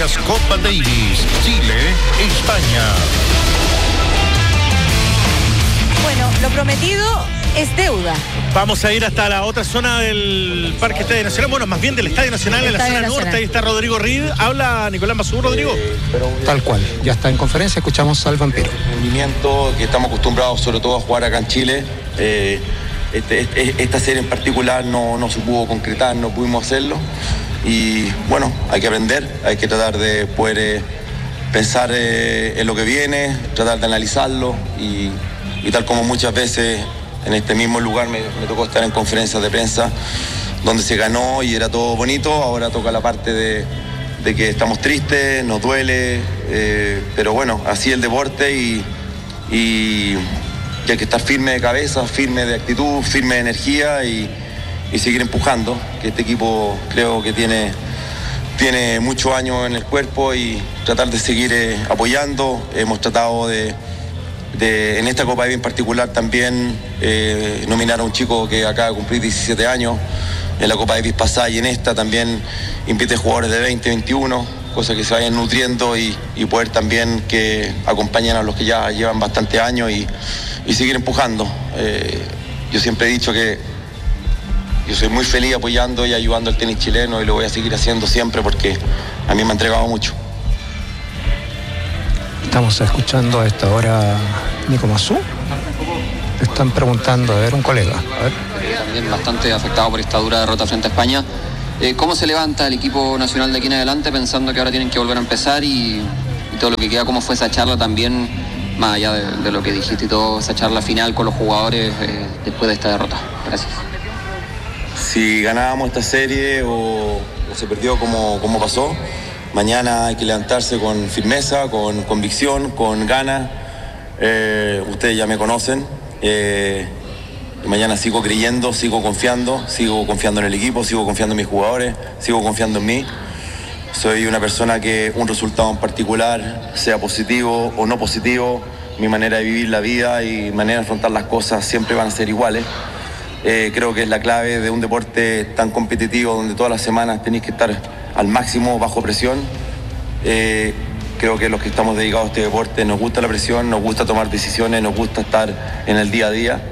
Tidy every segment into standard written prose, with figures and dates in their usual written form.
Copa Davis, Chile, España. Bueno, lo prometido es deuda. Vamos a ir hasta la otra zona del Parque Estadio Nacional, bueno, más bien del Estadio Nacional, en la zona norte. Ahí está Rodrigo Reed. Habla Nicolás Mazú. Rodrigo. Tal cual, ya está en conferencia, escuchamos al Vampiro. Un movimiento que estamos acostumbrados sobre todo a jugar acá en Chile. Esta serie en particular no se pudo concretar, no pudimos hacerlo. Y bueno, hay que aprender, hay que tratar de poder pensar en lo que viene, tratar de analizarlo y tal como muchas veces en este mismo lugar me tocó estar en conferencias de prensa donde se ganó y era todo bonito. Ahora toca la parte de que estamos tristes, nos duele, pero bueno, así el deporte y hay que estar firme de cabeza, firme de actitud, firme de energía y seguir empujando, que este equipo creo que tiene muchos años en el cuerpo y tratar de seguir apoyando. Hemos tratado de en esta Copa Davis en particular también nominar a un chico que acaba de cumplir 17 años. En la Copa Davis pasada y en esta también invité jugadores de 20, 21, cosas que se vayan nutriendo y poder también que acompañen a los que ya llevan bastante años y seguir empujando. Yo siempre he dicho que yo soy muy feliz apoyando y ayudando al tenis chileno y lo voy a seguir haciendo siempre porque a mí me ha entregado mucho. Estamos escuchando a esta hora Nico Mazú. Están preguntando, a ver, un colega. A ver. También bastante afectado por esta dura derrota frente a España. ¿Cómo se levanta el equipo nacional de aquí en adelante pensando que ahora tienen que volver a empezar y todo lo que queda? ¿Cómo fue esa charla también, más allá de lo que dijiste y todo, esa charla final con los jugadores después de esta derrota? Gracias. Si ganábamos esta serie o se perdió como pasó, mañana hay que levantarse con firmeza, con convicción, con ganas. Ustedes ya me conocen. Mañana sigo creyendo, sigo confiando en el equipo, sigo confiando en mis jugadores, sigo confiando en mí. Soy una persona que un resultado en particular, sea positivo o no positivo, mi manera de vivir la vida y mi manera de afrontar las cosas siempre van a ser iguales. Creo que es la clave de un deporte tan competitivo donde todas las semanas tenéis que estar al máximo bajo presión. Creo que los que estamos dedicados a este deporte nos gusta la presión, nos gusta tomar decisiones, nos gusta estar en el día a día.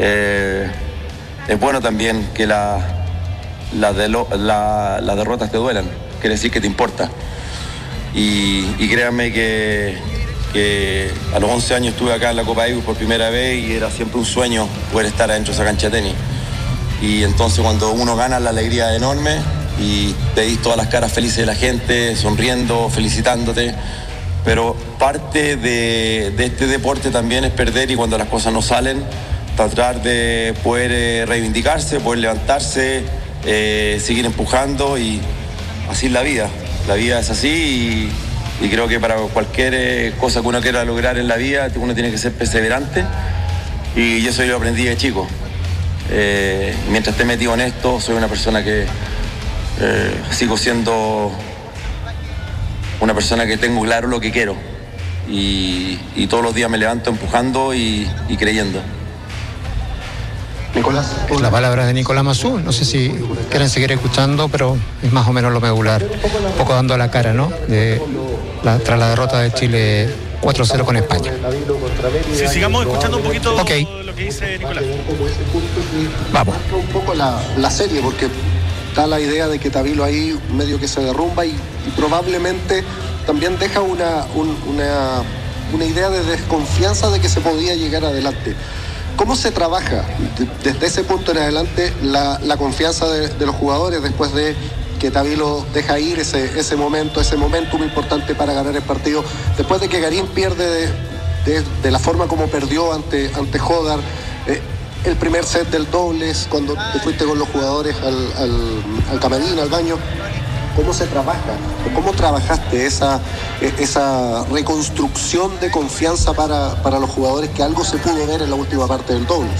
Es bueno también que las derrotas te duelan, quiere decir que te importa. Y créanme que a los 11 años estuve acá en la Copa Davis por primera vez y era siempre un sueño poder estar adentro de esa cancha de tenis. Y entonces cuando uno gana, la alegría es enorme y te dis todas las caras felices de la gente, sonriendo, felicitándote. Pero parte de este deporte también es perder y cuando las cosas no salen, tratar de poder reivindicarse, poder levantarse, seguir empujando y así es la vida. La vida es así y creo que para cualquier cosa que uno quiera lograr en la vida, uno tiene que ser perseverante y eso yo lo aprendí de chico. Mientras esté metido en esto, soy una persona que sigo siendo una persona que tengo claro lo que quiero y todos los días me levanto empujando y creyendo. Nicolás. La palabra de Nicolás Mazú, no sé si quieren seguir escuchando, pero es más o menos lo medular, un poco dando la cara, ¿no? Tras la derrota de Chile 4-0 con España. Sí, sigamos escuchando un poquito lo que dice Nicolás. Vamos. Un poco la serie, porque da la idea de que Tavilo ahí medio que se derrumba y probablemente también deja una idea de desconfianza de que se podía llegar adelante. ¿Cómo se trabaja desde ese punto en adelante la confianza de los jugadores después de que Tavilo deja ir ese momentum importante para ganar el partido, después de que Garín pierde de la forma como perdió ante Hodar, el primer set del dobles, cuando te fuiste con los jugadores al camarín, al baño? ¿Cómo se trabaja? ¿Cómo trabajaste esa reconstrucción de confianza para los jugadores, que algo se pudo ver en la última parte del dobles?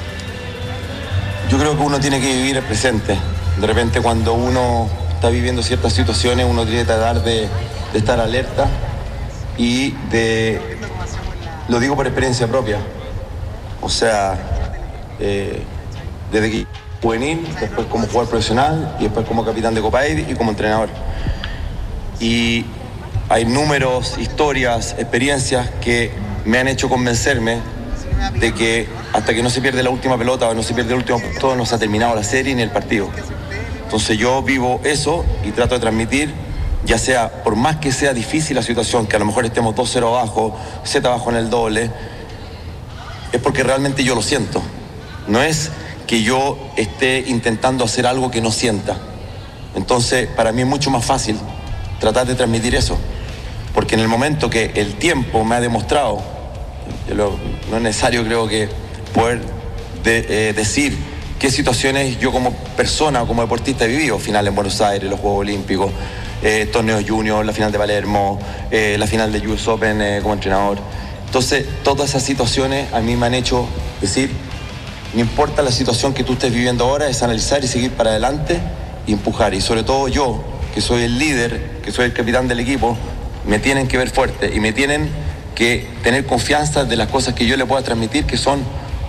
Yo creo que uno tiene que vivir el presente. De repente cuando uno está viviendo ciertas situaciones, uno tiene que tratar de estar alerta y lo digo por experiencia propia. O sea, desde que juvenil, después como jugador profesional y después como capitán de Copa Davis y como entrenador. Y hay números, historias, experiencias que me han hecho convencerme de que hasta que no se pierde la última pelota o no se pierde el último punto, no se ha terminado la serie ni el partido. Entonces yo vivo eso y trato de transmitir, ya sea, por más que sea difícil la situación, que a lo mejor estemos 2-0 abajo, 7 abajo en el doble, es porque realmente yo lo siento. No es que yo esté intentando hacer algo que no sienta. Entonces, para mí es mucho más fácil tratar de transmitir eso, porque en el momento que el tiempo me ha demostrado, no es necesario, creo que, poder decir qué situaciones yo como persona o como deportista he vivido: final en Buenos Aires, los Juegos Olímpicos, torneos junior, la final de Palermo, la final de US Open como entrenador. Entonces, todas esas situaciones a mí me han hecho decir, no importa la situación que tú estés viviendo ahora, es analizar y seguir para adelante y empujar. Y sobre todo yo, que soy el líder, que soy el capitán del equipo, me tienen que ver fuerte y me tienen que tener confianza de las cosas que yo le pueda transmitir, que son...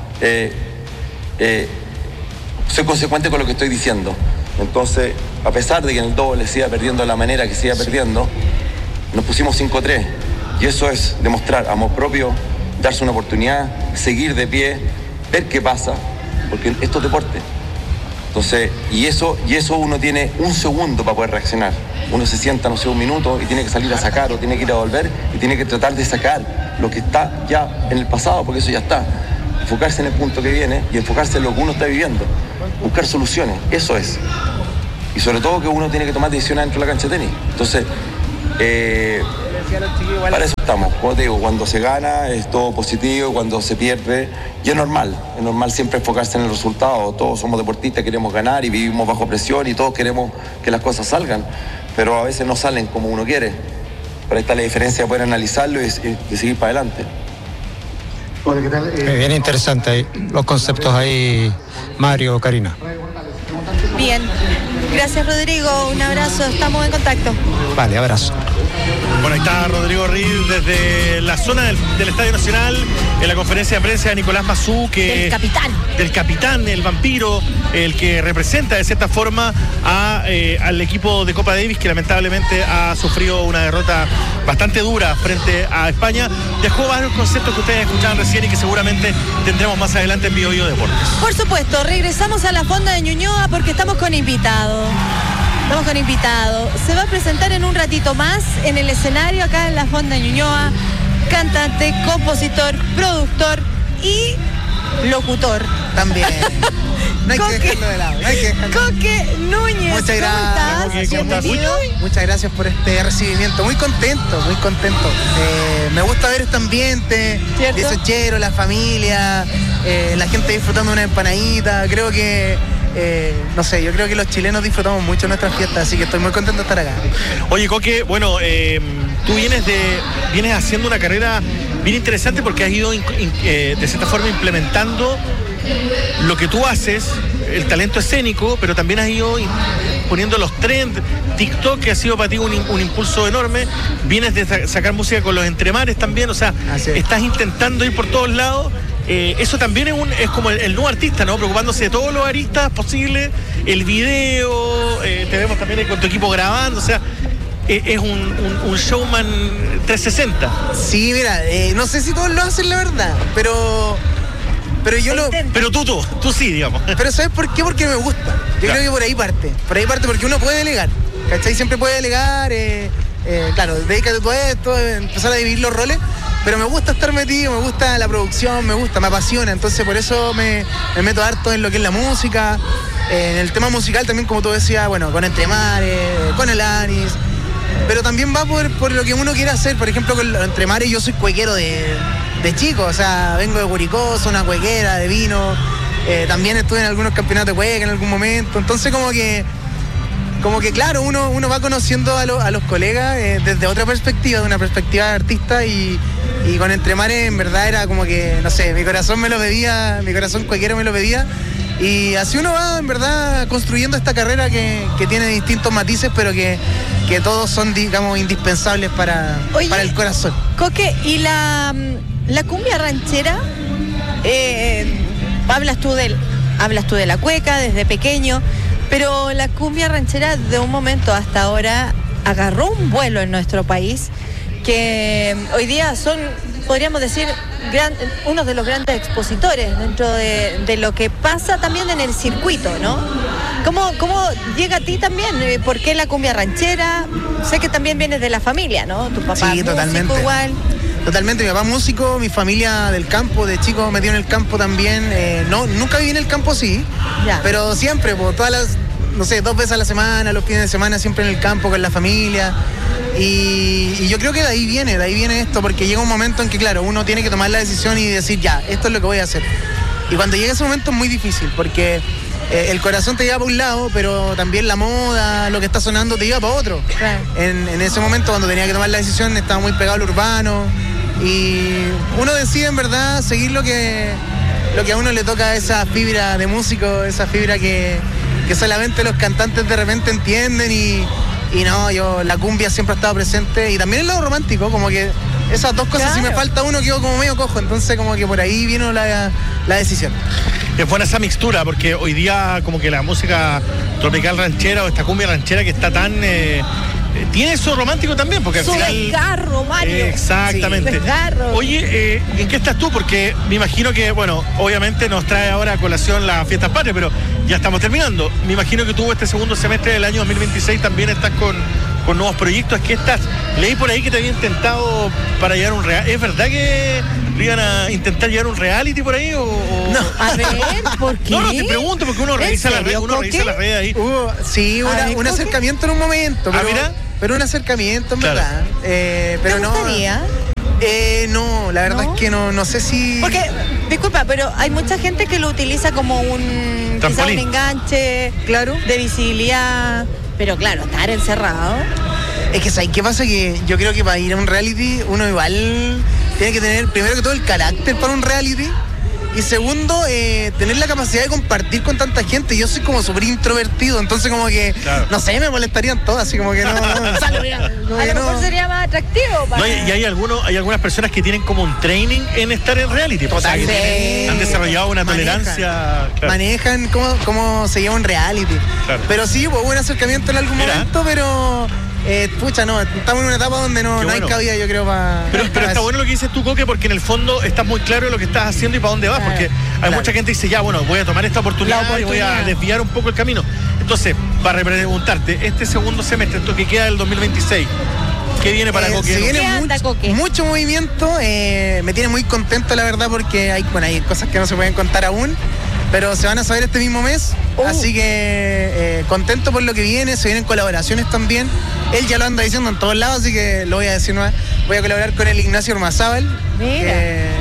soy consecuente con lo que estoy diciendo. Entonces, a pesar de que en el doble siga perdiendo de la manera que siga perdiendo, nos pusimos 5-3. Y eso es demostrar amor propio, darse una oportunidad, seguir de pie, ver qué pasa, porque esto es deporte. Entonces, y eso uno tiene un segundo para poder reaccionar. Uno se sienta, no sé, un minuto y tiene que salir a sacar o tiene que ir a volver y tiene que tratar de sacar lo que está ya en el pasado, porque eso ya está. Enfocarse en el punto que viene y enfocarse en lo que uno está viviendo. Buscar soluciones, eso es. Y sobre todo que uno tiene que tomar decisiones dentro de la cancha de tenis. Entonces, para eso estamos. Como te digo, cuando se gana es todo positivo, cuando se pierde, y es normal siempre enfocarse en el resultado. Todos somos deportistas, queremos ganar y vivimos bajo presión y todos queremos que las cosas salgan, pero a veces no salen como uno quiere. Pero ahí está la diferencia de poder analizarlo y seguir para adelante. Bien interesante ahí, los conceptos ahí, Mario, Karina. Bien, gracias Rodrigo, un abrazo, estamos en contacto. Vale, abrazo. Bueno, ahí está Rodrigo Reed desde la zona del Estadio Nacional, en la conferencia de prensa de Nicolás Massú, que del capitán, el vampiro, el que representa de cierta forma al equipo de Copa Davis, que lamentablemente ha sufrido una derrota bastante dura frente a España. Dejó varios conceptos que ustedes escuchaban recién y que seguramente tendremos más adelante en Bio Deportes. Por supuesto, regresamos a la Fonda de Ñuñoa porque estamos con invitado. Se va a presentar en un ratito más en el escenario acá en la Fonda de Ñuñoa, cantante, compositor, productor y locutor. También. No hay que dejarlo de lado. Coque Núñez. Muchas gracias. ¿Cómo estás? Muchas gracias por este recibimiento. Muy contento. Me gusta ver este ambiente, esos cheros, la familia, la gente disfrutando una empanadita. Creo que no sé, yo creo que los chilenos disfrutamos mucho nuestras fiestas, así que estoy muy contento de estar acá. Oye, Coque, bueno, tú vienes haciendo una carrera bien interesante porque has ido de cierta forma implementando lo que tú haces, el talento escénico, pero también has ido poniendo los trends, TikTok, que ha sido para ti un impulso enorme. Vienes de sacar música con los Entremares también, o sea, estás intentando ir por todos lados. Eso también es como el nuevo artista, ¿no? Preocupándose de todos los aristas posibles, el video, te vemos también con tu equipo grabando, o sea, es un showman 360. Sí, mira, no sé si todos lo hacen, la verdad, pero yo lo... Pero tú sí, digamos. Pero ¿sabes por qué? Porque me gusta. Yo creo que por ahí parte porque uno puede delegar, ¿cachai? Siempre puede delegar, claro, dedícate todo esto, empezar a dividir los roles. Pero me gusta estar metido, me gusta la producción, me apasiona, entonces por eso me meto harto en lo que es la música, en el tema musical también, como tú decías, bueno, con Entremares, con Alanis, pero también va por lo que uno quiere hacer. Por ejemplo, con Entremares yo soy cuequero de chico, o sea, vengo de Curicó, una cuequera de vino, también estuve en algunos campeonatos de cueca en algún momento, entonces como que claro, uno va conociendo a los colegas desde otra perspectiva, de una perspectiva de artista, y con Entremares en verdad era como que, no sé, mi corazón cuequero me lo pedía, y así uno va en verdad construyendo esta carrera que tiene distintos matices, pero que todos son, digamos, indispensables para el corazón. Coque, y la cumbia ranchera, hablas tú de la cueca desde pequeño, pero la cumbia ranchera de un momento hasta ahora agarró un vuelo en nuestro país, que hoy día son, podríamos decir, uno de los grandes expositores dentro de lo que pasa también en el circuito, ¿no? ¿Cómo llega a ti también? ¿Por qué la cumbia ranchera? Sé que también vienes de la familia, ¿no? Tu papá Sí, músico totalmente. igual. Totalmente, mi papá músico, mi familia del campo, de chico metido en el campo también. Nunca viví en el campo, sí, Ya. pero siempre, pues, todas las, no sé, 2 veces a la semana, los fines de semana, siempre en el campo con la familia. Y yo creo que de ahí viene esto, porque llega un momento en que, claro, uno tiene que tomar la decisión y decir, ya, esto es lo que voy a hacer. Y cuando llega ese momento es muy difícil, porque el corazón te lleva para un lado, pero también la moda, lo que está sonando, te lleva para otro. Claro. En ese momento, cuando tenía que tomar la decisión, estaba muy pegado al urbano. Y uno decide, en verdad, seguir lo que a uno le toca, esa fibra de músico, esa fibra que solamente los cantantes de repente entienden. Y no, la cumbia siempre ha estado presente. Y también el lado romántico, como que esas dos cosas, Claro. si me falta uno, quedo como medio cojo. Entonces, como que por ahí vino la decisión. Es buena esa mixtura, porque hoy día como que la música tropical ranchera o esta cumbia ranchera que está tan... tiene eso romántico también, porque al Su final... desgarro, Mario. Exactamente. Sí, desgarro. Oye, ¿en qué estás tú? Porque me imagino que, bueno, obviamente nos trae ahora a colación las fiestas patrias, pero ya estamos terminando. Me imagino que tú este segundo semestre del año 2026 también estás con nuevos proyectos. ¿Qué estás? Leí por ahí que te había intentado para llevar un reality. ¿Es verdad que iban a intentar llevar un reality por ahí? No. A ver, ¿por qué? No, te pregunto, porque uno ¿En revisa las serio, redes, Coque? ahí. Sí, A ver, un ¿por qué? acercamiento en un momento. Ah, mira. Pero un acercamiento, en Claro. verdad. Pero ¿Te gustaría? No, la verdad ¿No? es que no sé si... Porque, disculpa, pero hay mucha gente que lo utiliza como un quizá un Trampolín. enganche, Claro. de visibilidad, pero claro, estar encerrado. Es que, ¿sabes qué pasa? Que yo creo que para ir a un reality uno igual tiene que tener, primero que todo, el carácter para un reality. Y segundo, tener la capacidad de compartir con tanta gente. Yo soy como súper introvertido, entonces como que, Claro. no sé, me molestarían todas, así como que no sale, mira, como A que lo no. mejor sería más atractivo para... No, y hay algunas personas que tienen como un training en estar en reality. O sea, que Totalmente. han desarrollado una Manejan. tolerancia. Claro. Manejan cómo se lleva un reality. Claro. Pero sí, hubo un acercamiento en algún Mira. momento, pero pucha, no, estamos en una etapa donde no Qué hay bueno. cabida, yo creo, para... Pero está bueno lo que dices tú, Coque, porque en el fondo estás muy claro de lo que estás haciendo y para dónde vas, Claro. porque hay mucha gente que dice, ya, bueno, voy a tomar esta oportunidad y voy a oportunidad. desviar un poco el camino. Entonces, para preguntarte, este segundo semestre, esto que queda del 2026, ¿qué viene para Coque? Se viene ¿Qué anda, Coque? mucho movimiento, me tiene muy contento, la verdad, porque hay cosas que no se pueden contar aún, pero se van a saber este mismo mes, así que contento por lo que viene. Se vienen colaboraciones también. Él ya lo anda diciendo en todos lados, así que lo voy a decir más. Voy a colaborar con el Ignacio Ormazábal. Mira.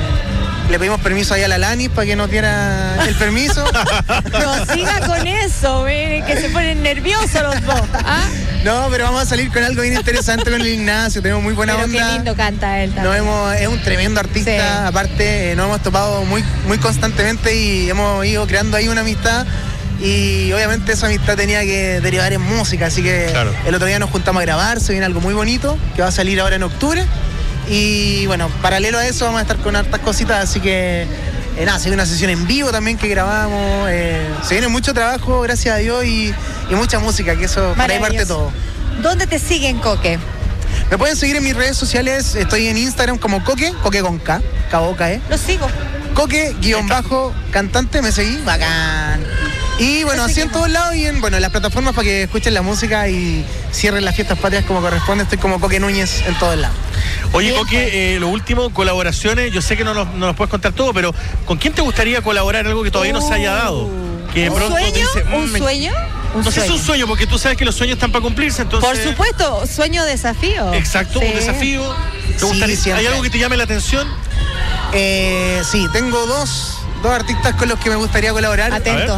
Le pedimos permiso ahí a la Lanis para que nos diera el permiso. No siga con eso, que se ponen nerviosos los dos. ¿Ah? No, pero vamos a salir con algo bien interesante con el Ignacio. Tenemos muy buena Pero onda. qué lindo canta él también. Es un tremendo artista, Sí. aparte nos hemos topado muy, muy constantemente y hemos ido creando ahí una amistad y obviamente esa amistad tenía que derivar en música, así que Claro. el otro día nos juntamos a grabar, se viene algo muy bonito que va a salir ahora en octubre y bueno, paralelo a eso vamos a estar con hartas cositas, así que nada, se viene una sesión en vivo también que grabamos, se viene mucho trabajo, gracias a Dios y mucha música, que eso para ahí parte Maravilloso. todo. ¿Dónde te siguen, Coque? Me pueden seguir en mis redes sociales, estoy en Instagram como Coque con K, K-O-K-E. Lo sigo. Coque-cantante, me seguí, bacán. Y bueno, Así así que en todos lados y en las plataformas para que escuchen la música y cierren las fiestas patrias como corresponde. Estoy como Coque Núñez en todos lados. Oye, Bien, Coque, lo último, colaboraciones, yo sé que no nos puedes contar todo, pero ¿con quién te gustaría colaborar algo que todavía no se haya dado? Que ¿Un pronto te sueño? dice, ¿Un sueño? Un No sé si es un sueño, porque tú sabes que los sueños están para cumplirse, entonces... Por supuesto, sueño desafío. Exacto, Sí. un desafío. ¿Te Sí, gustaría- siempre. ¿Hay algo que te llame la atención? Sí, tengo dos artistas con los que me gustaría colaborar. Atentos.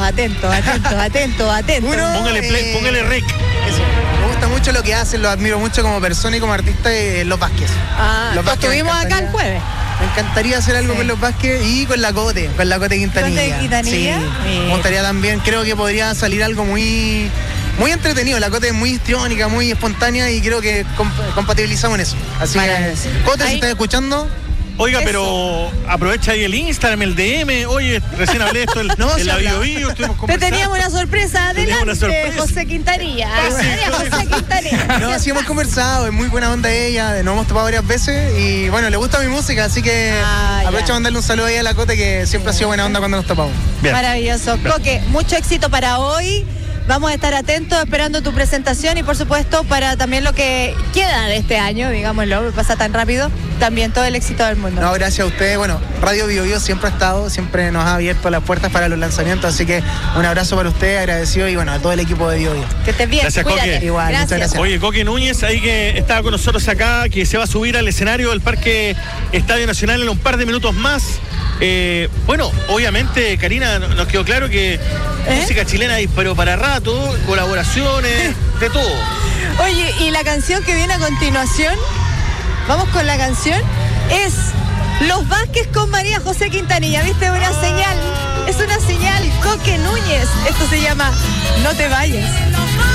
Uno, Póngale rec. Eso, me gusta mucho lo que hacen, lo admiro mucho como persona y como artista, Los Vázquez. Ah, Los lo Vázquez me tuvimos acá el encantaría. jueves. Me encantaría hacer algo Sí. con Los Vázquez y con la Cote Quintanilla. ¿Cote Quintanilla? Sí, Mira. me gustaría también, creo que podría salir algo muy entretenido. La Cote es muy histriónica, muy espontánea y creo que compatibilizamos en eso. Así Maravilloso. que, Cote, si Ahí- estás escuchando, Oiga, Eso. pero aprovecha ahí el Instagram, el DM. Oye, recién hablé esto en la Bio, estuvimos Te conversando. teníamos una sorpresa. Teníamos Adelante, una sorpresa. José Quintanilla. José Quintanilla. No, sí hemos conversado, es muy buena onda ella, nos hemos topado varias veces y bueno, le gusta mi música, así que aprovecho ya. a mandarle un saludo ahí a la Cote, que siempre ha sido buena onda cuando nos topamos. Bien. Maravilloso. Coque, mucho éxito para hoy. Vamos a estar atentos esperando tu presentación y por supuesto para también lo que queda de este año, digámoslo, pasa tan rápido, también todo el éxito del mundo. No, gracias a ustedes. Bueno, Radio Bio Bio siempre ha estado, siempre nos ha abierto las puertas para los lanzamientos, así que un abrazo para ustedes, agradecido y bueno, a todo el equipo de Bio Bio. Que estés bien, Gracias, cuídate. Coque. Igual, muchas gracias. Oye, Coque Núñez, ahí que estaba con nosotros acá, que se va a subir al escenario del Parque Estadio Nacional en un par de minutos más. Bueno, obviamente, Karina, nos quedó claro que música chilena disparó para rato, colaboraciones, de todo. Oye, y la canción que viene a continuación, vamos con la canción, es Los Vázquez con María José Quintanilla. ¿Viste? Una señal, es una señal, Coque Núñez. Esto se llama No te vayas.